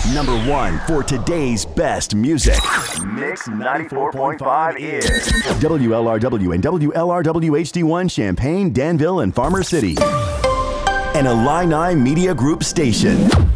Number one for today's best music. Mix 94.5 is WLRW and WLRW HD1 Champaign, Danville, and Farmer City. An Illini Media Group station.